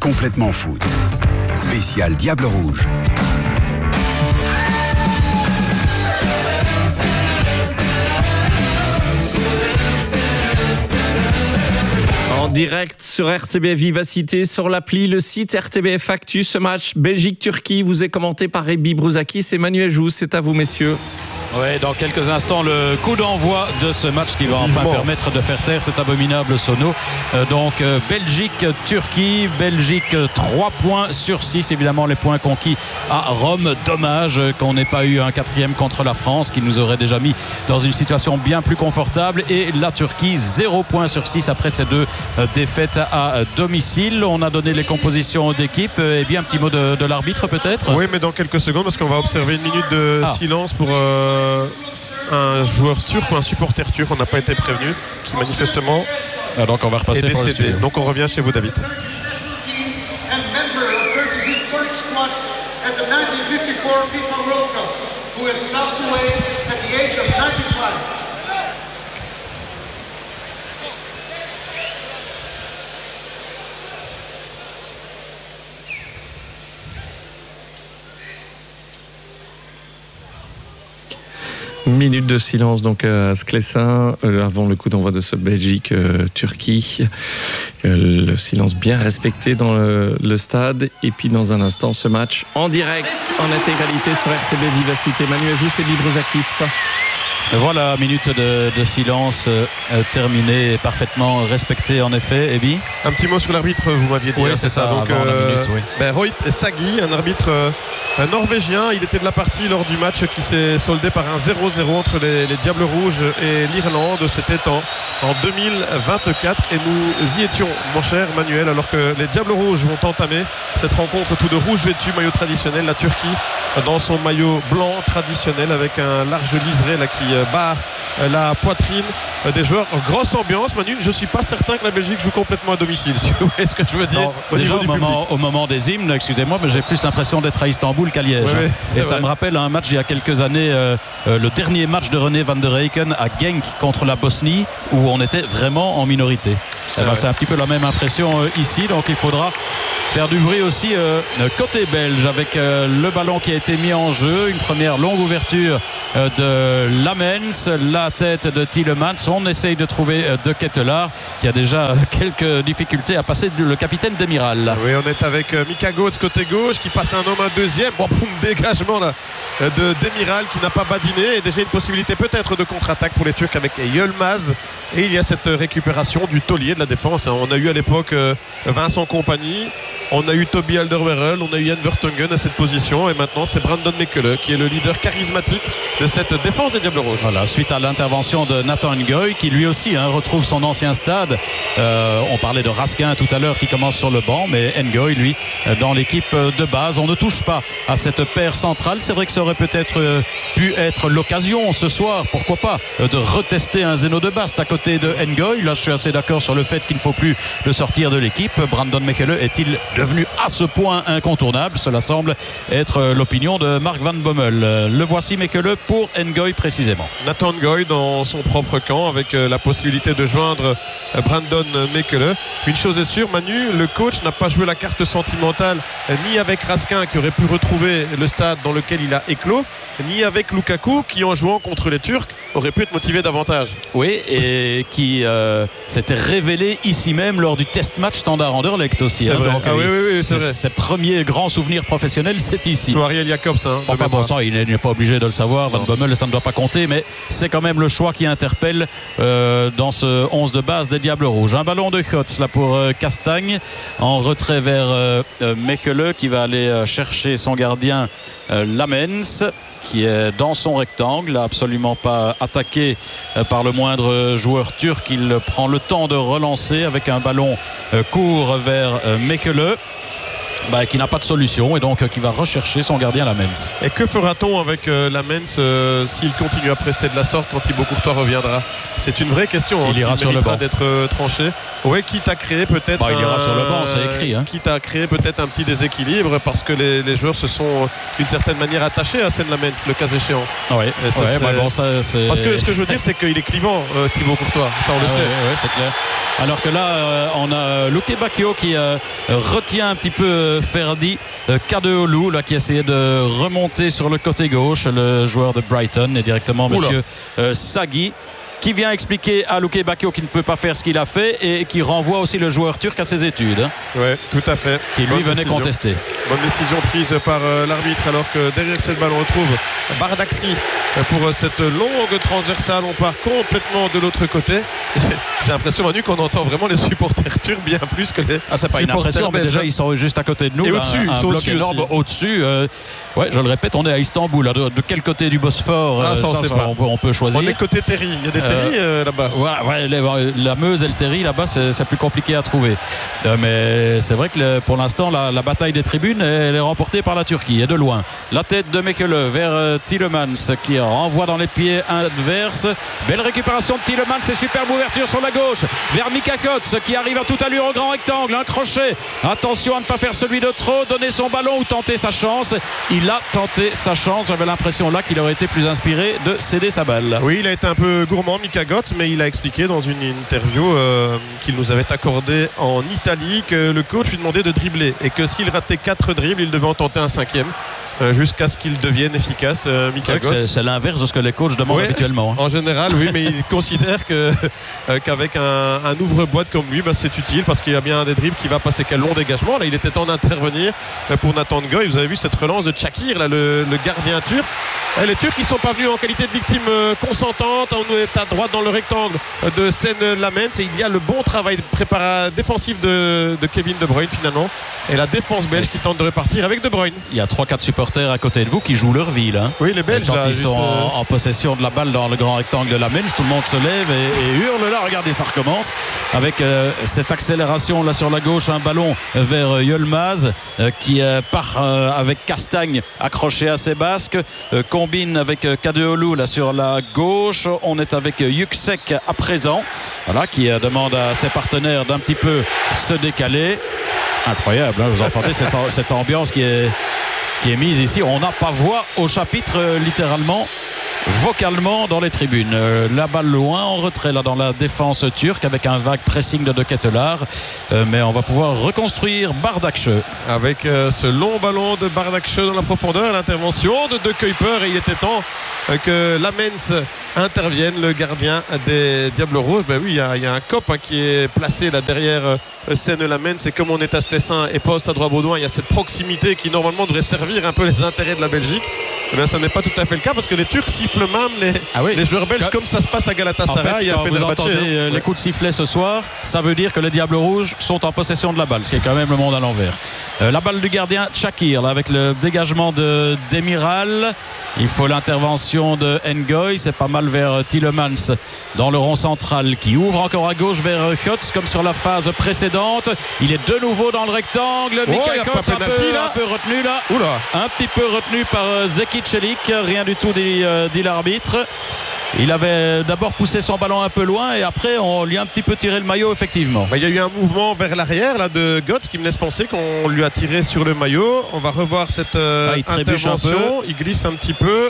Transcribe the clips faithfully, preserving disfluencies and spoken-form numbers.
complètement foot. Spécial Diable Rouge. En direct sur R T B F Vivacité, sur l'appli, le site R T B F Actu. Ce match Belgique-Turquie vous est commenté par Ebi Brouzakis et Manuel Jousse. C'est à vous, messieurs. Oui, dans quelques instants, le coup d'envoi de ce match qui va enfin permettre de faire taire cet abominable sono. Euh, donc, euh, Belgique-Turquie. Belgique, trois points sur six. Évidemment, les points conquis à Rome. Dommage qu'on n'ait pas eu un quatrième contre la France, qui nous aurait déjà mis dans une situation bien plus confortable. Et la Turquie, zéro point sur six après ces deux euh, défaites à domicile. On a donné les compositions d'équipe. Et bien, un petit mot de, de l'arbitre, peut-être? Oui, mais dans quelques secondes, parce qu'on va observer une minute de ah. silence pour... Euh un joueur turc ou un supporter turc, on n'a pas été prévenu, qui manifestement ah, donc on va repasser est décédé. Pour le donc on revient chez vous, David. Minute de silence donc à Sclessin euh, avant le coup d'envoi de ce Belgique-Turquie. Euh, le silence bien respecté dans le, le stade. Et puis dans un instant, ce match en direct, en intégralité sur R T B Vivacité. Manuel Jousse et Ebi Brouzakis. Voilà, minute de, de silence euh, terminée et parfaitement respectée en effet. Ebi, un petit mot sur l'arbitre, vous m'aviez dit. Oui, c'est ça. Donc, avant euh, la minute, oui. ben, Roit Sagi, un arbitre euh, un norvégien, il était de la partie lors du match qui s'est soldé par un zéro zéro entre les, les Diables Rouges et l'Irlande. C'était en, en deux mille vingt-quatre et nous y étions, mon cher Manuel, alors que les Diables Rouges vont entamer cette rencontre tout de rouge vêtu, maillot traditionnel. La Turquie dans son maillot blanc traditionnel avec un large liseré là, qui barre la poitrine des joueurs. Grosse ambiance, Manu. Je ne suis pas certain que la Belgique joue complètement à domicile, si vous voyez ce que je veux dire. Non, au, déjà, niveau au, du moment, au moment des hymnes, excusez-moi, mais j'ai plus l'impression d'être à Istanbul qu'à Liège. Oui, oui, et ça vrai. me rappelle un match il y a quelques années, euh, euh, le dernier match de René van der Eycken à Genk contre la Bosnie, où on était vraiment en minorité. Eh ben, ouais. C'est un petit peu la même impression euh, ici, donc il faudra faire du bruit aussi euh, côté belge avec euh, le ballon qui a été mis en jeu. Une première longue ouverture euh, de Lamens, la tête de Tielemans. On essaye de trouver euh, De Ketelaar qui a déjà quelques difficultés à passer le capitaine d'Emiral. Oui, on est avec euh, Mika Götze côté gauche qui passe un homme un deuxième. Bon, boum, dégagement là, de d'Emiral qui n'a pas badiné et déjà une possibilité peut-être de contre-attaque pour les Turcs avec Yılmaz. Et il y a cette récupération du taulier de la défense. On a eu à l'époque euh, Vincent Kompany. On a eu Toby Alderweireld, on a eu Jan Vertonghen à cette position et maintenant c'est Brandon Mekele qui est le leader charismatique de cette défense des Diables Rouges. Voilà, suite à l'intervention de Nathan Ngoy qui lui aussi hein, retrouve son ancien stade. Euh, on parlait de Raskin tout à l'heure qui commence sur le banc, mais Ngoy lui dans l'équipe de base. On ne touche pas à cette paire centrale. C'est vrai que ça aurait peut-être pu être l'occasion ce soir, pourquoi pas, de retester un Zeno de Bast à côté de Ngoy. Là je suis assez d'accord sur le fait qu'il ne faut plus le sortir de l'équipe. Brandon Mekele est-il devenu à ce point incontournable? Cela semble être l'opinion de Mark Van Bommel. Le voici Mekele pour Ngoy précisément. Nathan Ngoy dans son propre camp avec la possibilité de joindre Brandon Mekele. Une chose est sûre, Manu, le coach n'a pas joué la carte sentimentale ni avec Raskin qui aurait pu retrouver le stade dans lequel il a éclos, ni avec Lukaku qui en jouant contre les Turcs aurait pu être motivé davantage. Oui, et qui euh, s'était révélé ici même lors du test match Standard Anderlecht aussi. Hein, donc, ah, oui, oui, oui, c'est ses premiers grands souvenirs professionnels, c'est ici. Soit Ariel Jacobs. Hein, enfin bon, ça, il n'est pas obligé de le savoir. Van Bommel, ça ne doit pas compter, mais c'est quand même le choix qui interpelle euh, dans ce onze de base des Diables Rouges. Un ballon de Götze là pour euh, Castagne en retrait vers euh, Mekele qui va aller euh, chercher son gardien euh, Lamens, qui est dans son rectangle, absolument pas attaqué par le moindre joueur turc. Il prend le temps de relancer avec un ballon court vers Mekele. bah, qui n'a pas de solution et donc euh, qui va rechercher son gardien Lamens. Et que fera-t-on avec euh, Lamens euh, s'il continue à prester de la sorte quand Thibaut Courtois reviendra? C'est une vraie question. Il hein, ira sur le banc d'être euh, tranché. Ouais, quitte à créer peut-être. Bah, il ira un, sur le banc, c'est écrit. Hein. Quitte à créer peut-être un petit déséquilibre parce que les, les joueurs se sont d'une certaine manière attachés à Seine Lamens, le cas échéant. Oui, ouais, serait... bah bon, ça, c'est... Parce que ce que je veux dire, c'est qu'il est clivant, euh, Thibaut Courtois. Ça, on ah le sait. Ouais, ouais, c'est clair. Alors que là, euh, on a Luke Bacchio qui euh, retient un petit peu euh, Ferdi euh, Kadeolu, là, qui essayait de remonter sur le côté gauche, le joueur de Brighton, et directement monsieur euh, Sagui, qui vient expliquer à Luke Bacchio qu'il ne peut pas faire ce qu'il a fait et qui renvoie aussi le joueur turc à ses études. Hein, oui, tout à fait. Qui lui Bonne venait décision. contester. Bonne décision prise par euh, l'arbitre, alors que derrière cette balle on retrouve Bardaxi pour euh, cette longue transversale. On part complètement de l'autre côté. J'ai l'impression, Manu, qu'on entend vraiment les supporters turcs bien plus que les ah, c'est pas une impression, mais déjà ils sont juste à côté de nous. Et là, au-dessus, un, ils sont un bloc au-dessus énorme aussi. au-dessus. Euh, ouais, je le répète, on est à Istanbul. Là, de, de quel côté du Bosphore? Ah, ça, on ça, sait ça, pas. On, peut, on peut choisir. On est côté Terry. Il y a des Terry euh, là-bas. Ouais, ouais, les, la Meuse et le Terry là-bas, c'est, c'est plus compliqué à trouver. Euh, mais c'est vrai que le, pour l'instant, la, la bataille des tribunes, elle est remportée par la Turquie et de loin. La tête de Mekele vers euh, Tielemans qui renvoie dans les pieds adverses. Belle récupération de Tielemans et superbe ouverture sur la gauche vers Mika Kotz qui arrive à toute allure au grand rectangle. Un crochet. Attention à ne pas faire celui de trop. Donner son ballon ou tenter sa chance. Il a tenté sa chance. J'avais l'impression là qu'il aurait été plus inspiré de céder sa balle. Oui, il a été un peu gourmand, Mika Kotz, mais il a expliqué dans une interview euh, qu'il nous avait accordé en Italie que le coach lui demandait de dribbler et que s'il ratait quatre dribbles, il devait en tenter un cinquième. Euh, jusqu'à ce qu'il devienne efficace, euh, Mika Kotz. C'est, c'est l'inverse de ce que les coachs demandent ouais, habituellement. Hein. En général, oui, mais il considère que, euh, qu'avec un, un ouvre-boîte comme lui, bah, c'est utile parce qu'il y a bien des dribbles qui va passer quel long dégagement. Là, il était temps d'intervenir pour Nathan Ngoy. Vous avez vu cette relance de Çakır, là, le, le gardien turc. Et les Turcs, ils sont pas venus en qualité de victime euh, consentante. On est à droite dans le rectangle de Seine Lamens et il y a le bon travail prépara- défensif de, de Kevin De Bruyne finalement. Et la défense belge qui tente de repartir avec De Bruyne. Il y a trois quatre supporters à côté de vous qui jouent leur vie là. Oui, les Belges quand là, ils juste, sont euh... en, en possession de la balle dans le grand rectangle de la Lamens, tout le monde se lève et, et hurle là. Regardez, ça recommence avec euh, cette accélération là sur la gauche, un ballon vers euh, Yılmaz euh, qui euh, part euh, avec Castagne accroché à ses basques, euh, combine avec euh, Kadeolu là sur la gauche. On est avec euh, Yüksek à présent, voilà, qui euh, demande à ses partenaires d'un petit peu se décaler. Incroyable, hein, vous entendez cette, cette ambiance qui est, qui est mise ici. On n'a pas voix au chapitre, euh, littéralement, vocalement dans les tribunes. Euh, la balle loin, en retrait là dans la défense turque avec un vague pressing de De Ketelaar. Euh, mais on va pouvoir reconstruire Bardakche. Avec euh, ce long ballon de Bardakche dans la profondeur, l'intervention de De Kuyper. Et il était temps euh, que Lamens intervienne, le gardien des Diables Rouges. Ben oui, il y, y a un cop hein, qui est placé là derrière euh, Seine Lamens. Et comme on est à Sclessin et poste à Droit-Baudouin, il y a cette proximité qui normalement devrait servir un peu les intérêts de la Belgique. Eh bien, ça n'est pas tout à fait le cas parce que les Turcs sifflent même les, ah oui. les joueurs belges quand, comme ça se passe à Galatasaray. En fait, il y a quand vous entendez hein. les ouais. coups de sifflet ce soir, ça veut dire que les Diables Rouges sont en possession de la balle, ce qui est quand même le monde à l'envers. Euh, la balle du gardien Çakır là, avec le dégagement de Demiral. Il faut l'intervention de Ngoy. C'est pas mal vers Tielemans dans le rond central qui ouvre encore à gauche vers Kotz comme sur la phase précédente. Il est de nouveau dans le rectangle. Oh, Mika Kotz un, penalty, peu, là. un peu retenu là. Oula. Un petit peu retenu par Zeki Çelik. Rien du tout dit, euh, dit l'arbitre. Il avait d'abord poussé son ballon un peu loin et après on lui a un petit peu tiré le maillot effectivement. Bah, il y a eu un mouvement vers l'arrière là, de Götze qui me laisse penser qu'on lui a tiré sur le maillot. On va revoir cette euh, ah, il intervention. Il glisse un petit peu.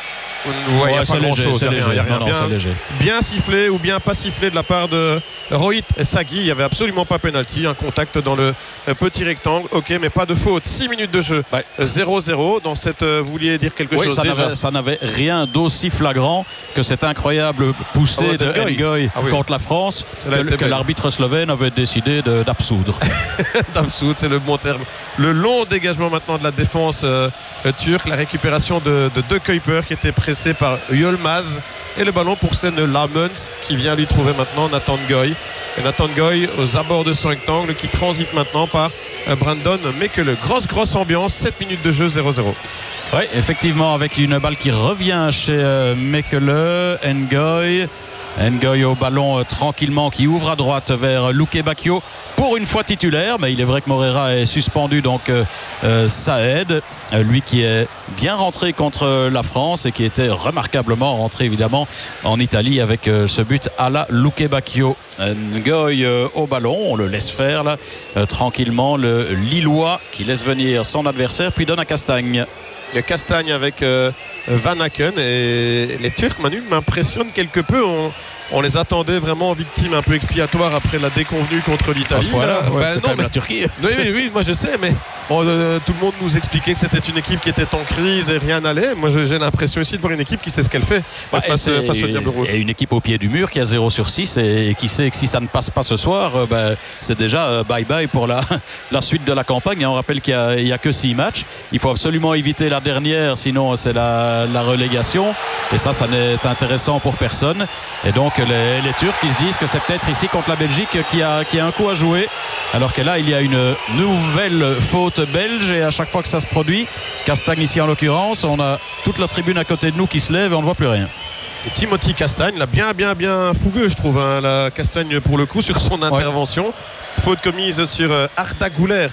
Ouais, il n'y a pas grand chose. Il y a rien. Bien, bien sifflé ou bien pas sifflé de la part de Rohit Sagui. Il n'y avait absolument pas pénalty. Un contact dans le petit rectangle. Ok, mais pas de faute. six minutes de jeu. Ouais. zéro zéro. Dans cette, vous vouliez dire quelque oui, chose ça déjà n'avait, ça n'avait rien d'aussi flagrant que cette incroyable poussée oh, de Ngoy ah, oui. contre la France que, que l'arbitre slovène avait décidé de, d'absoudre. d'absoudre, c'est le bon terme. Le long dégagement maintenant de la défense euh, turque. La récupération de, de De Kuyper qui était présent par Yılmaz et le ballon pour Seine Lamens qui vient lui trouver maintenant Nathan Ngoy. Et Nathan Ngoy aux abords de son rectangle qui transite maintenant par Brandon Mekele. Grosse grosse ambiance, sept minutes de jeu, zéro zéro. Oui, effectivement, avec une balle qui revient chez euh, Mekele, Ngoy. Ngoy au ballon euh, tranquillement qui ouvre à droite vers Luque Bacchio, pour une fois titulaire, mais il est vrai que Moreira est suspendu, donc euh, euh, ça aide. Euh, lui qui est bien rentré contre la France et qui était remarquablement rentré évidemment en Italie avec euh, ce but à la Luque Bacchio. Ngoy euh, au ballon, on le laisse faire là euh, tranquillement, le Lillois qui laisse venir son adversaire puis donne à Castagne. Il y a Castagne avec euh, Van Aken, et les Turcs, Manu, m'impressionnent quelque peu. On, on les attendait vraiment victimes un peu expiatoires après la déconvenue contre l'Italie. Voilà, ouais, ben, c'est non, quand même mais, la Turquie. Oui, oui, oui, moi je sais, mais bon, euh, tout le monde nous expliquait que c'était une équipe qui était en crise et rien n'allait. Moi j'ai l'impression aussi de voir une équipe qui sait ce qu'elle fait bah, face, face au Diable Rouge. Et une équipe au pied du mur qui a zéro sur six et, et qui sait que si ça ne passe pas ce soir, euh, bah, c'est déjà euh, bye bye pour la, la suite de la campagne. Et on rappelle qu'il n'y a, a que six matchs. Il faut absolument éviter la dernière, sinon c'est la, la relégation. Et ça, ça n'est intéressant pour personne. Et donc les, les Turcs qui se disent que c'est peut-être ici contre la Belgique qui a, qui a un coup à jouer. Alors que là, il y a une nouvelle faute belge et à chaque fois que ça se produit, Castagne ici en l'occurrence, on a toute la tribune à côté de nous qui se lève et on ne voit plus rien. Et Timothy Castagne, là, bien, bien, bien fougueux, je trouve, hein, la Castagne pour le coup sur son intervention. Ouais. Faute commise sur euh, Arda Güler,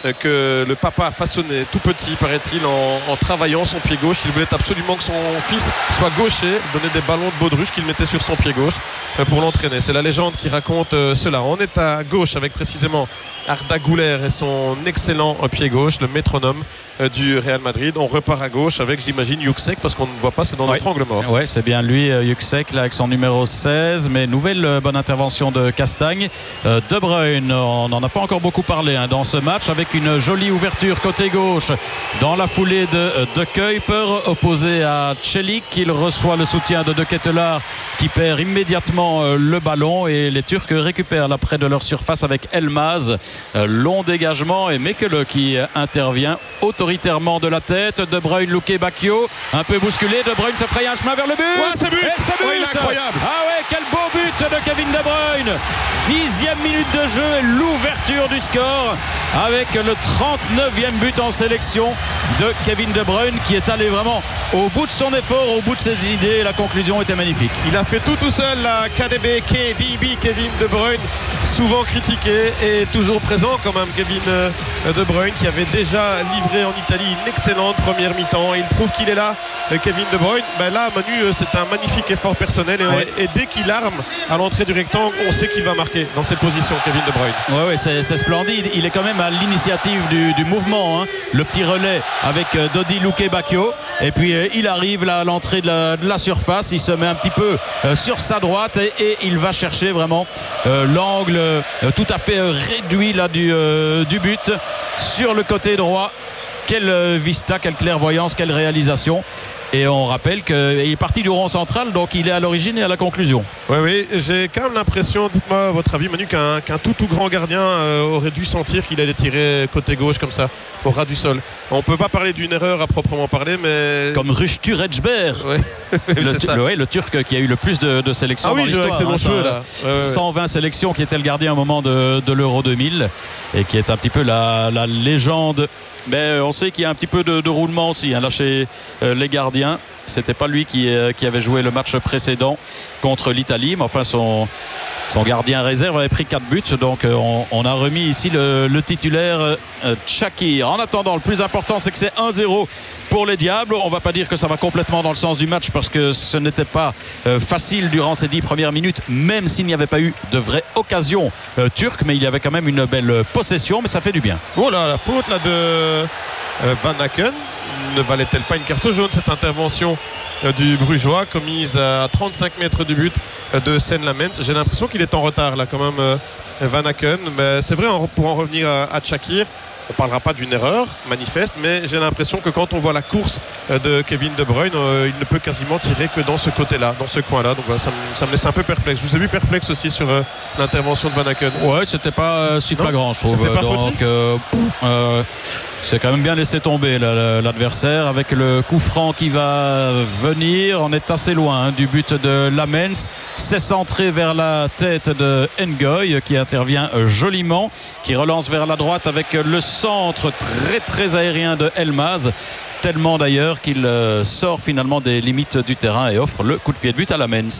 que le papa a façonné tout petit, paraît-il, en, en travaillant son pied gauche. Il voulait absolument que son fils soit gaucher, donner des ballons de baudruche qu'il mettait sur son pied gauche pour l'entraîner. C'est la légende qui raconte cela. On est à gauche avec précisément Arda Güler et son excellent pied gauche, le métronome du Real Madrid. On repart à gauche avec, j'imagine, Yüksek, parce qu'on ne voit pas, c'est dans ouais. notre angle mort. Oui, c'est bien lui, Yüksek, là, avec son numéro seize. Mais nouvelle euh, bonne intervention de Castagne. Euh, De Bruyne, on n'en a pas encore beaucoup parlé hein, dans ce match, avec une jolie ouverture côté gauche dans la foulée de De Kuyper, opposé à Çelik. Il reçoit le soutien de De Ketelaar qui perd immédiatement euh, le ballon, et les Turcs récupèrent là près de leur surface avec Elmaz. Euh, long dégagement et Mekele qui euh, intervient autoritairement de la tête. De Bruyne, Luque Bacchio, un peu bousculé. De Bruyne se fraye un chemin vers le but. Ouais, c'est but. Et c'est but. Ouais, il est incroyable. Ah ouais, quel beau but de Kevin De Bruyne. Dixième minute de jeu et l'ouverture du score avec le trente-neuvième but en sélection de Kevin De Bruyne, qui est allé vraiment au bout de son effort, au bout de ses idées. La conclusion était magnifique. Il a fait tout tout seul, la K D B, K D B, Kevin De Bruyne, souvent critiqué et toujours présent quand même. Kevin De Bruyne qui avait déjà livré en Italie une excellente première mi-temps. Il prouve qu'il est là, Kevin De Bruyne. Ben là, Manu, c'est un magnifique effort personnel et, ouais. et dès qu'il arme à l'entrée du rectangle, on sait qu'il va marquer dans cette position, Kevin De Bruyne. Oui, ouais, c'est splendide. Il est quand même à l'initiative du, du mouvement, hein. Le petit relais avec euh, Dodi Luque Bacchio, et puis euh, il arrive là à l'entrée de la, de la surface. Il se met un petit peu euh, sur sa droite et, et il va chercher vraiment euh, l'angle euh, tout à fait euh, réduit là du, euh, du but sur le côté droit. Quelle euh, vista, quelle clairvoyance, quelle réalisation. Et on rappelle qu'il est parti du rond central, donc il est à l'origine et à la conclusion. Oui, oui, j'ai quand même l'impression, dites-moi votre avis Manu, qu'un qu'un tout tout grand gardien euh, aurait dû sentir qu'il allait tirer côté gauche comme ça, au ras du sol. On ne peut pas parler d'une erreur à proprement parler, mais... Comme Rüştü Reçber, ouais. le, le, ouais, le Turc qui a eu le plus de, de sélections ah oui, dans l'histoire. Hein, cheveux, là. Ouais, cent vingt ouais. sélections, qui était le gardien au moment de, de l'Euro deux mille et qui est un petit peu la, la légende. Mais on sait qu'il y a un petit peu de, de roulement aussi hein, là chez euh, les gardiens. C'était pas lui qui, euh, qui avait joué le match précédent contre l'Italie, mais enfin son, son gardien réserve avait pris quatre buts, donc euh, on, on a remis ici le, le titulaire euh, Çakır. En attendant, le plus important c'est que c'est un zéro pour les Diables. On va pas dire que ça va complètement dans le sens du match, parce que ce n'était pas euh, facile durant ces dix premières minutes, même s'il n'y avait pas eu de vraie occasion euh, turque, mais il y avait quand même une belle possession, mais ça fait du bien. Oh là, la faute là de euh, Van Aken. Ne valait-elle pas une carte jaune, cette intervention euh, du Brugeois commise à trente-cinq mètres du but euh, de Seine-Lamens? J'ai l'impression qu'il est en retard là quand même, euh, Van Aken. Mais c'est vrai, en, pour en revenir à, à Çakır, on ne parlera pas d'une erreur manifeste, mais j'ai l'impression que quand on voit la course de Kevin De Bruyne, euh, il ne peut quasiment tirer que dans ce côté-là, dans ce coin-là. Donc voilà, ça, me, ça me laisse un peu perplexe. Je vous ai vu perplexe aussi sur euh, l'intervention de Van Aken. Ouais, c'était pas euh, si flagrant, je trouve. Pas Donc, euh, euh, c'est quand même bien laissé tomber l'adversaire avec le coup franc qui va venir. On est assez loin hein, du but de Lamens. C'est centré vers la tête de Ngoy qui intervient joliment, qui relance vers la droite avec le centre très très aérien de Elmaz, tellement d'ailleurs qu'il sort finalement des limites du terrain et offre le coup de pied de but à Lamens.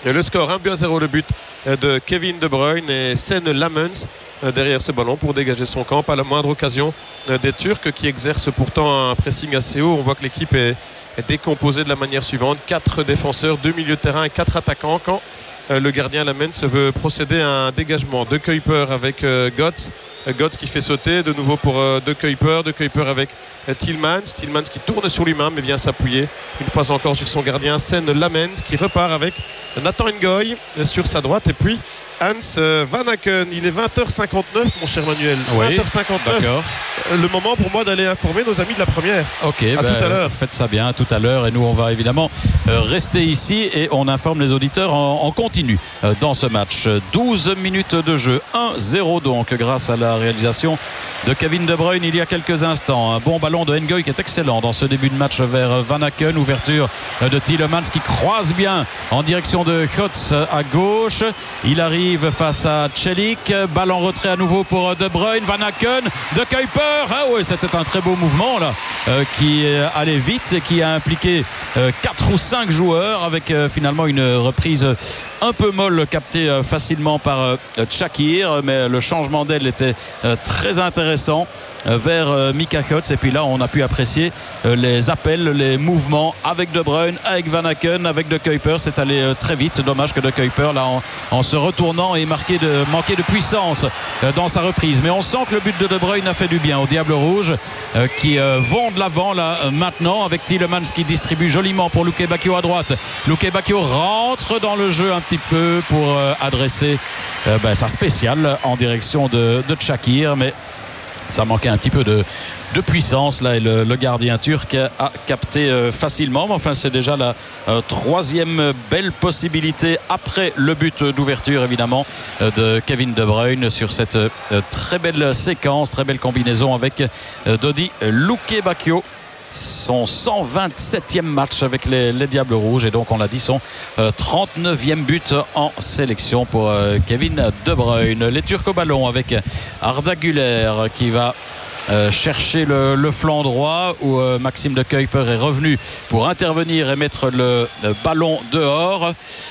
le score un but à zéro, le but de Kevin De Bruyne et Sen Lamens derrière ce ballon pour dégager son camp. Pas la moindre occasion des Turcs qui exercent pourtant un pressing assez haut. On voit que l'équipe est, est décomposée de la manière suivante. quatre défenseurs, deux milieux de terrain et quatre attaquants. Quand le gardien Lamens veut procéder à un dégagement. De Kuiper avec euh, Götze. Götze qui fait sauter de nouveau pour euh, De Kuiper. De Kuiper avec euh, Tielemans. Tielemans qui tourne sur lui-même mais vient s'appuyer une fois encore sur son gardien Sen Lamens qui repart avec Nathan Ngoy sur sa droite. Et puis Hans Van Aken. Il est vingt heures cinquante-neuf, mon cher Manuel. Oui, vingt heures cinquante-neuf. d'accord. Le moment pour moi d'aller informer nos amis de la première. Ok, à ben, tout à l'heure. Faites ça bien, tout à l'heure. Et nous, on va évidemment euh, rester ici et on informe les auditeurs en, en continu euh, dans ce match. douze minutes de jeu, un zéro donc, grâce à la réalisation de Kevin De Bruyne il y a quelques instants. Un bon ballon de Ngoy qui est excellent dans ce début de match vers Van Aken. Ouverture de Tielemans qui croise bien en direction de Götze à gauche. Il arrive face à Celik. Balle en retrait à nouveau pour De Bruyne. Van Aken, De Kuiper. Ah oui, c'était un très beau mouvement là, euh, qui allait vite et qui a impliqué euh, quatre ou cinq joueurs avec euh, finalement une reprise un peu molle captée euh, facilement par euh, Tchakir, mais le changement d'aile était euh, très intéressant euh, vers euh, Mika Götze. Et puis là on a pu apprécier euh, les appels, les mouvements avec De Bruyne, avec Van Aken, avec De Kuiper. C'est allé euh, très vite. Dommage que De Kuiper là en, en se retournant ait marqué de, manqué de puissance euh, dans sa reprise. Mais on sent que le but de De Bruyne a fait du bien aux Diables Rouges euh, qui euh, vont de l'avant là euh, maintenant avec Tielemans qui distribue joliment pour Luke Bacchio à droite. Luke Bacchio rentre dans le jeu un petit peu pour euh, adresser euh, ben, sa spéciale en direction de, de Tchakir, mais ça manquait un petit peu de, de puissance là et le, le gardien turc a capté euh, facilement. Mais enfin c'est déjà la euh, troisième belle possibilité après le but d'ouverture évidemment euh, de Kevin De Bruyne sur cette euh, très belle séquence, très belle combinaison avec euh, Dodi Luke Bacchio. Son cent vingt-septième match avec les, les Diables Rouges et donc on l'a dit son euh, trente-neuvième but en sélection pour euh, Kevin De Bruyne. Les Turcs au ballon avec Arda Güler qui va euh, chercher le, le flanc droit où euh, Maxime De Kuiper est revenu pour intervenir et mettre le, le ballon dehors.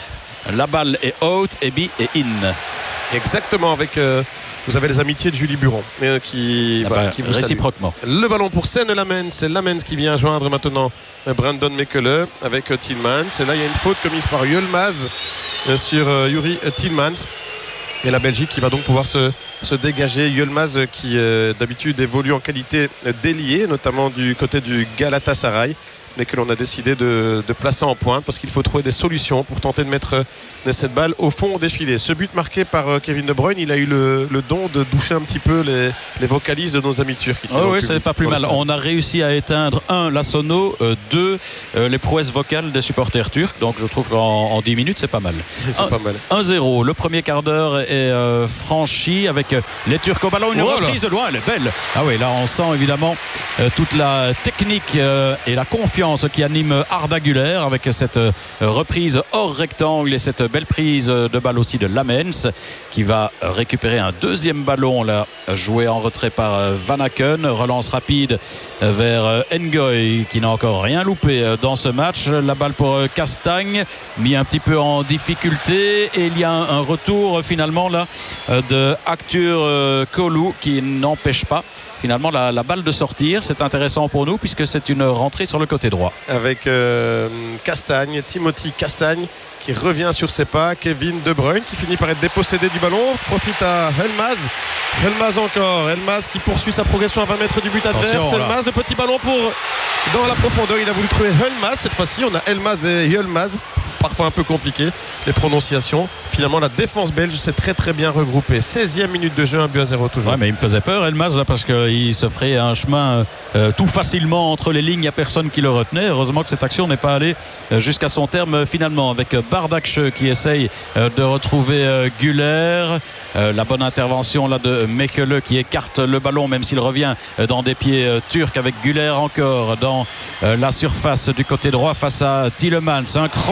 La balle est out et B est in. Exactement, avec euh, vous avez les amitiés de Julie Buron euh, qui, ah voilà, bah, qui vous réciproquement salue. Le ballon pour Sen Lamens, c'est Lamens qui vient joindre maintenant Brandon Mekele avec euh, Tielemans. Et là il y a une faute commise par Yılmaz euh, sur euh, Yuri Tielemans. Et la Belgique qui va donc pouvoir se, se dégager. Yılmaz euh, qui euh, d'habitude évolue en qualité d'ailier, notamment du côté du Galatasaray, mais que l'on a décidé de, de placer en pointe parce qu'il faut trouver des solutions pour tenter de mettre euh, cette balle au fond des filets. Ce but marqué par euh, Kevin De Bruyne, il a eu le, le don de doucher un petit peu les, les vocalises de nos amis turcs ici. Oh oui, c'est pas plus mal. On a réussi à éteindre un, la sono, euh, deux, euh, les prouesses vocales des supporters turcs. Donc je trouve qu'en en dix minutes, c'est pas mal. C'est un, pas mal. un zéro. Le premier quart d'heure est euh, franchi avec euh, les Turcs au ballon. Une oh reprise là. De loin, elle est belle. Ah oui, là on sent évidemment euh, toute la technique euh, et la confiance qui anime Arda Güler avec cette euh, reprise hors rectangle et cette belle prise de balle aussi de Lamens qui va récupérer un deuxième ballon là, joué en retrait par euh, Van Aken. Relance rapide euh, vers euh, Ngoy qui n'a encore rien loupé euh, dans ce match. La balle pour euh, Castagne mis un petit peu en difficulté et il y a un, un retour euh, finalement là euh, de Aktur euh, Kolu qui n'empêche pas finalement la, la balle de sortir. C'est intéressant pour nous puisque c'est une rentrée sur le côté droit. Avec euh, Castagne, Timothy Castagne qui revient sur ses pas. Kevin De Bruyne qui finit par être dépossédé du ballon. Profite à Yılmaz. Yılmaz encore. Yılmaz qui poursuit sa progression à vingt mètres du but adverse. Yılmaz, le petit ballon pour dans la profondeur. Il a voulu trouver Yılmaz. Cette fois-ci, on a Yılmaz et Yılmaz. Parfois un peu compliqué les prononciations. Finalement la défense belge s'est très très bien regroupée. seizième minute de jeu, un but à zéro toujours. Ouais, mais il me faisait peur Yılmaz là, parce qu'il se ferait un chemin euh, tout facilement entre les lignes. Il n'y a personne qui le retenait. Heureusement que cette action n'est pas allée euh, jusqu'à son terme finalement avec euh, Bardakche qui essaye euh, de retrouver euh, Güler. Euh, la bonne intervention là de Mekele qui écarte le ballon même s'il revient euh, dans des pieds euh, turcs avec Güler encore dans euh, la surface du côté droit face à Tielemans. Un crochet pour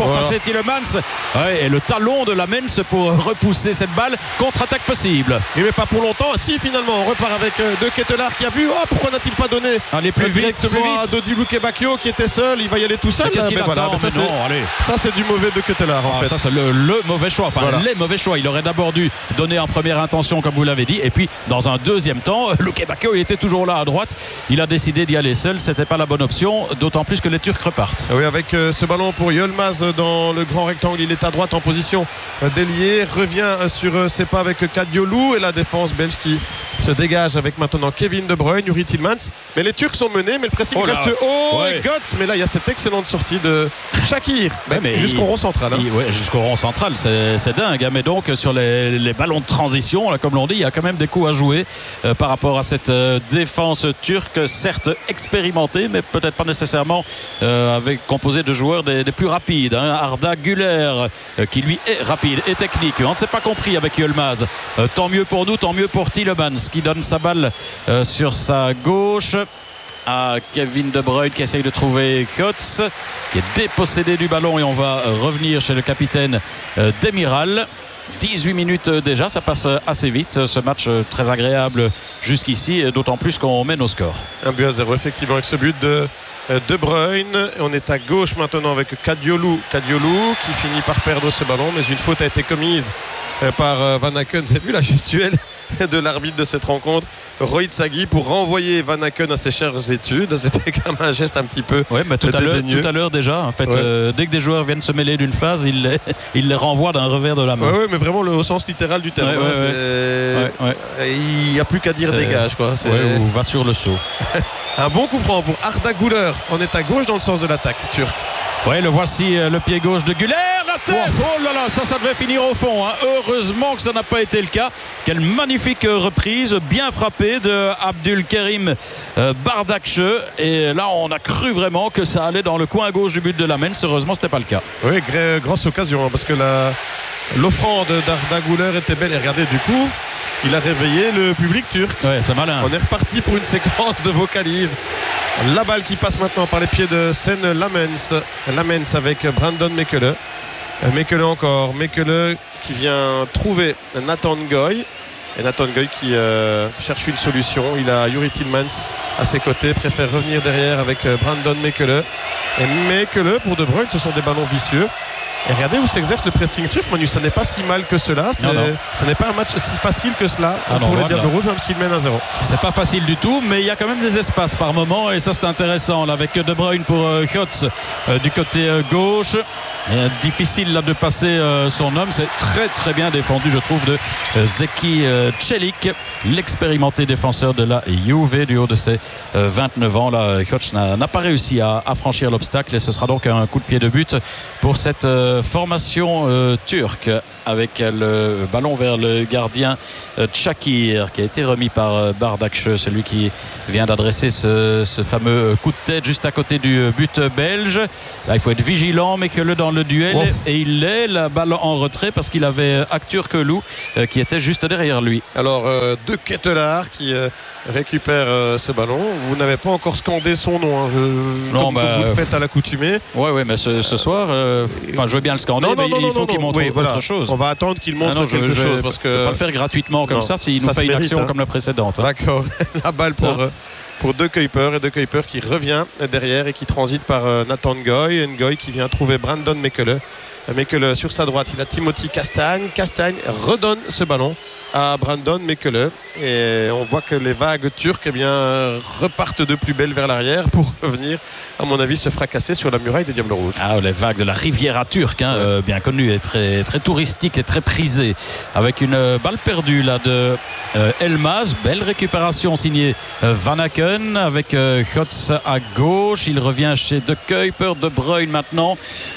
voilà. passer Tielemans. Ouais, et le talon de Lamens pour repousser cette balle. Contre-attaque possible. Il met pas pour longtemps. Si finalement on repart avec euh, De Ketelaere qui a vu. Oh, pourquoi n'a-t-il pas donné allez, plus vite, directement plus vite. à Dodi Lukebakio qui était seul. Il va y aller tout seul. Mais qu'est-ce qu'il mais attend, voilà, mais ça, mais c'est, non, allez. ça c'est du mauvais De Ketelaere en ah, fait. Ça c'est le, le mauvais choix. Enfin voilà. les mauvais choix. Il aurait d'abord dû donner en première intention comme vous l'avez dit. Et puis dans un deuxième temps, Lukebakio il était toujours là à droite. Il a décidé d'y aller seul. C'était pas la bonne option. D'autant plus que les Turcs repartent. Oui, avec euh, ce ballon pour Yılmaz dans le grand rectangle. Il est à droite en position euh, d'ailier. Revient euh, sur euh, ses pas avec Kadiolu et la défense belge qui se dégage avec maintenant Kevin De Bruyne, Youri Tielemans. Mais les Turcs sont menés, mais le pressing oh reste haut. ouais. Et Götze, mais là il y a cette excellente sortie de Shaqiri ouais, mais jusqu'au il, rond central. Hein. Il, ouais, jusqu'au rond central, c'est, c'est dingue. Hein, mais donc sur les, les ballons de transition, là, comme l'on dit, il y a quand même des coups à jouer euh, par rapport à cette euh, défense turque, certes expérimentée, mais peut-être pas nécessairement euh, avec composée de joueurs des, des plus rapides. Hein. Arda Güler, euh, qui lui est rapide et technique. On ne s'est pas compris avec Yılmaz. Euh, tant mieux pour nous, tant mieux pour Tielemans qui donne sa balle euh, sur sa gauche à Kevin De Bruyne qui essaye de trouver Götze qui est dépossédé du ballon et on va revenir chez le capitaine euh, Demiral. dix-huit minutes déjà, ça passe assez vite ce match très agréable jusqu'ici, d'autant plus qu'on mène au score. Un but à zéro effectivement avec ce but de De Bruyne. On est à gauche maintenant avec Kadiolu Kadiolu qui finit par perdre ce ballon, mais une faute a été commise par Van Aken. Vous avez vu la gestuelle de l'arbitre de cette rencontre, Roy Tsaghi, pour renvoyer Van Aken à ses chères études. C'était quand même un geste un petit peu ouais, mais tout, à l'heure, tout à l'heure déjà en fait, ouais. euh, dès que des joueurs viennent se mêler d'une phase, il les, il les renvoie d'un revers de la main. Oui, ouais, mais vraiment le, au sens littéral du terme. Ouais, hein, ouais, ouais. Ouais. Il n'y a plus qu'à dire c'est... dégage quoi. C'est... Ouais, ou va sur le saut. Un bon coup franc pour Arda Güler. On est à gauche dans le sens de l'attaque turque. Oui, le voici, le pied gauche de Güler, la tête. Wow. Oh là là, ça, ça devait finir au fond. Hein. Heureusement que ça n'a pas été le cas. Quelle magnifique reprise, bien frappée de Abdülkerim euh, Bardakçı. Et là, on a cru vraiment que ça allait dans le coin gauche du but de Lamens. Heureusement, c'était pas le cas. Oui, gr- grosse occasion, hein, parce que la, l'offrande d'Arda Güler était belle. Et regardez, du coup, il a réveillé le public turc. Ouais, c'est malin. On est reparti pour une séquence de vocalises. La balle qui passe maintenant par les pieds de Sen Lamens. Lamens avec Brandon Mekele. Mekele encore. Mekele qui vient trouver Nathan Ngoy. Et Nathan Ngoy qui euh, cherche une solution. Il a Youri Tielemans à ses côtés. Préfère revenir derrière avec Brandon Mekele. Et Mekele pour De Bruyne, ce sont des ballons vicieux. Et regardez où s'exerce le pressing turc, Manu. Ça n'est pas si mal que cela. C'est, non, non. Ça n'est pas un match si facile que cela ah pour non, les Diables Rouges, même s'ils mènent à zéro. C'est pas facile du tout, mais il y a quand même des espaces par moment. Et ça, c'est intéressant. Là, avec De Bruyne pour euh, Götze euh, du côté euh, gauche. Et, difficile là de passer euh, son homme. C'est très très bien défendu, je trouve, de euh, Zeki euh, Çelik, l'expérimenté défenseur de la Juve du haut de ses euh, vingt-neuf ans. Là, Götze n'a, n'a pas réussi à, à franchir l'obstacle et ce sera donc un coup de pied de but pour cette euh, formation euh, turque, avec le ballon vers le gardien euh, Çakir qui a été remis par euh, Bardakçı, celui qui vient d'adresser ce, ce fameux coup de tête juste à côté du but belge. Là, il faut être vigilant, mais que le dans le duel oh. et il est la balle en retrait parce qu'il avait Aktürkoğlu euh, qui était juste derrière lui. Alors euh, De Ketelaere qui euh, récupère euh, ce ballon. Vous n'avez pas encore scandé son nom, hein. je, non, comme bah, vous le faites à l'accoutumée. Oui, ouais, mais ce, ce soir, euh, enfin, je veux bien le scander, non, non, mais non, il faut non, qu'il montre oui, autre voilà. chose. On va attendre qu'il montre ah non, quelque je, chose je, parce que je peux pas le faire gratuitement comme non, ça s'il nous fait une action hein. comme la précédente. Hein. D'accord. La balle pour. Euh, pour De Kuiper et De Kuiper qui revient derrière et qui transite par euh, Nathan Ngoy. Ngoy qui vient trouver Brandon Mekele. Mekele sur sa droite, il a Timothy Castagne. Castagne redonne ce ballon à Brandon Mekele et on voit que les vagues turques eh bien, repartent de plus belle vers l'arrière pour revenir, à mon avis, se fracasser sur la muraille des Diables Rouges. Ah, les vagues de la Riviera turque, hein, ouais. euh, bien connue et très, très touristique et très prisée, avec une euh, balle perdue là de euh, Elmaz. Belle récupération signée euh, Van Aken avec euh, Götze à gauche. Il revient chez De Kuiper, De Bruyne maintenant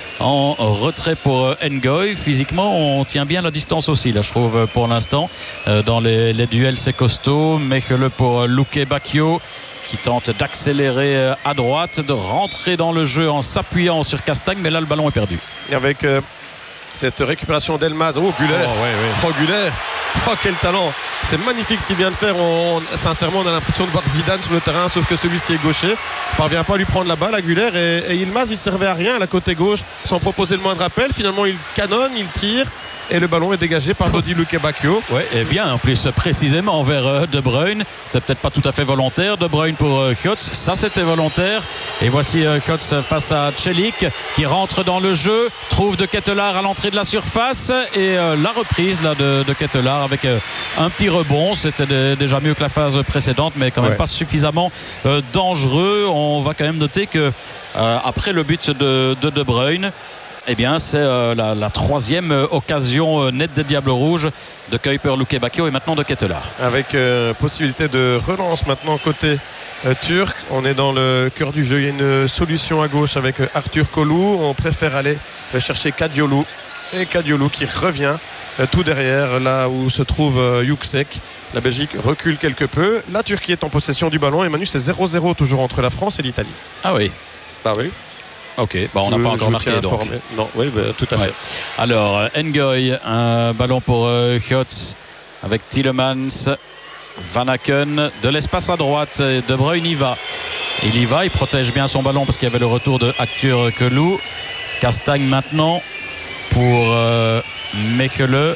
en retrait pour Ngoy. Physiquement, on tient bien la distance aussi, là, je trouve, pour l'instant. Euh, dans les, les duels, c'est costaud. Mekele pour Lukebakio qui tente d'accélérer à droite, de rentrer dans le jeu en s'appuyant sur Castagne, mais là, le ballon est perdu. Avec euh, cette récupération d'Elmaz. Oh, Güler. Oh, ouais, ouais. Oh, Güler. Oh, quel talent! C'est magnifique ce qu'il vient de faire. On, sincèrement, on a l'impression de voir Zidane sur le terrain, sauf que celui-ci est gaucher. Il ne parvient pas à lui prendre la balle, Aguilère. Et, et Yilmaz, il ne servait à rien à la côté gauche sans proposer le moindre appel. Finalement, il canonne, il tire. Et le ballon est dégagé par Dodi Lukebakio. Ouais, et bien en plus précisément vers euh, De Bruyne. C'était peut-être pas tout à fait volontaire. De Bruyne pour euh, Götze, ça c'était volontaire. Et voici euh, Götze face à Celik qui rentre dans le jeu, trouve De Ketelaar à l'entrée de la surface et euh, la reprise là, de, de Ketelaar avec euh, un petit rebond. C'était de, déjà mieux que la phase précédente, mais quand même ouais. pas suffisamment euh, dangereux. On va quand même noter que euh, après le but de De, de Bruyne, eh bien, c'est euh, la, la troisième euh, occasion euh, nette des Diables Rouges de Kuiper, Lukebakio et maintenant de Ketelaar. Avec euh, possibilité de relance maintenant côté euh, turc. On est dans le cœur du jeu. Il y a une solution à gauche avec euh, Arthur Kolou. On préfère aller euh, chercher Kadiolou. Et Kadiolou qui revient euh, tout derrière, là où se trouve euh, Yüksek. La Belgique recule quelque peu. La Turquie est en possession du ballon. Et Manu, c'est zéro zéro toujours entre la France et l'Italie. Ah oui. Bah oui. Ok, bon, on n'a pas encore marqué donc. Non, oui, bah, tout à fait. Ouais. Alors, Ngoy, un ballon pour euh, Götze avec Tielemans, Van Aken, de l'espace à droite. De Bruyne y va. Il y va, il protège bien son ballon parce qu'il y avait le retour de Arthur Kolou. Castagne maintenant pour euh, Mechelen.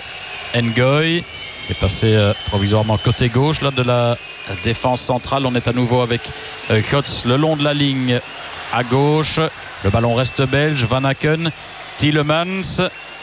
Ngoy qui est passé euh, provisoirement côté gauche là, de la défense centrale. On est à nouveau avec euh, Götze le long de la ligne à gauche. Le ballon reste belge, Van Aken, Tielemans.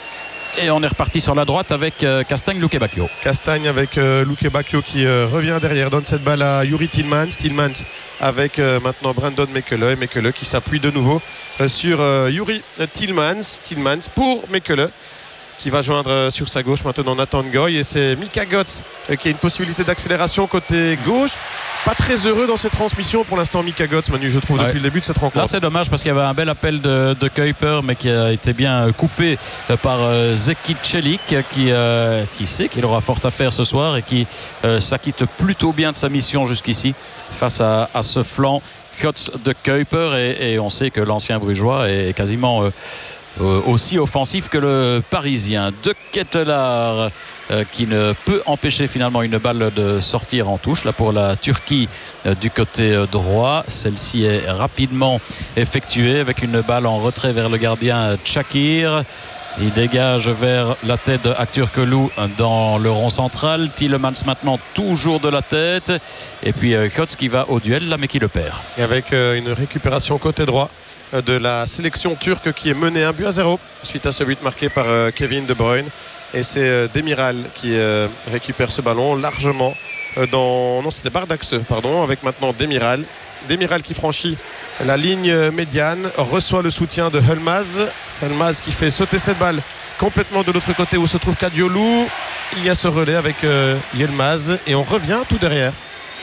Et on est reparti sur la droite avec euh, Castagne, Lukebakio. Castagne avec euh, Lukebakio qui euh, revient derrière, donne cette balle à Youri Tielemans. Tielemans avec euh, maintenant Brandon Mechelen. Mechelen qui s'appuie de nouveau euh, sur euh, Youri Tielemans. Tielemans pour Mechelen qui va joindre euh, sur sa gauche maintenant Nathan Ngoy. Et c'est Mika Götze euh, qui a une possibilité d'accélération côté gauche. Pas très heureux dans ses transmissions pour l'instant, Mika Götze, Manu, je trouve, ouais. depuis le début de cette rencontre. Là, c'est dommage parce qu'il y avait un bel appel de, de Kuiper, mais qui a été bien coupé par euh, Zeki Celik, qui, euh, qui sait qu'il aura fort à faire ce soir et qui euh, s'acquitte plutôt bien de sa mission jusqu'ici face à, à ce flanc Götze de Kuiper. Et, et on sait que l'ancien Brugeois est quasiment... Euh, Euh, aussi offensif que le Parisien. De Ketelaar euh, qui ne peut empêcher finalement une balle de sortir en touche là pour la Turquie euh, du côté euh, droit. Celle-ci est rapidement effectuée avec une balle en retrait vers le gardien Çakır. Il dégage vers la tête d'Arthur Kolou dans le rond central. Tielemans maintenant toujours de la tête. Et puis euh, Götze qui va au duel là mais qui le perd. Et avec euh, une récupération côté droit de la sélection turque qui est menée un but à zéro suite à ce but marqué par euh, Kevin De Bruyne. Et c'est euh, Demiral qui euh, récupère ce ballon largement euh, dans... Non, c'était Bardakse, pardon, avec maintenant Demiral. Demiral qui franchit la ligne médiane, reçoit le soutien de Yilmaz. Yilmaz qui fait sauter cette balle complètement de l'autre côté où se trouve Kadiolou. Il y a ce relais avec euh, Yilmaz et on revient tout derrière.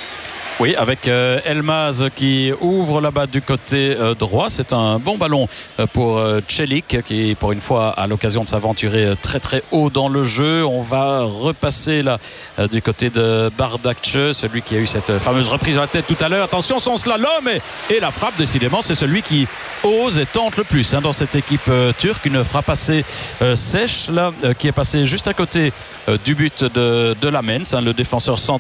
Oui, avec euh, Yilmaz qui ouvre là-bas du côté euh, droit. C'est un bon ballon euh, pour euh, Celik qui, pour une fois, a l'occasion de s'aventurer euh, très très haut dans le jeu. On va repasser là euh, du côté de Bardakce, celui qui a eu cette fameuse reprise à la tête tout à l'heure. Attention, son slalom et, et la frappe, décidément, c'est celui qui ose et tente le plus hein, dans cette équipe euh, turque. Une frappe assez euh, sèche là, euh, qui est passée juste à côté euh, du but de, de Lamens, hein, le défenseur central